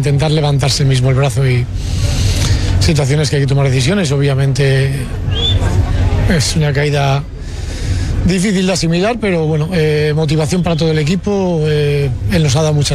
intentar levantarse mismo el brazo y situaciones que hay que tomar decisiones. Obviamente es una caída difícil de asimilar, pero bueno, motivación para todo el equipo. Él nos ha dado muchas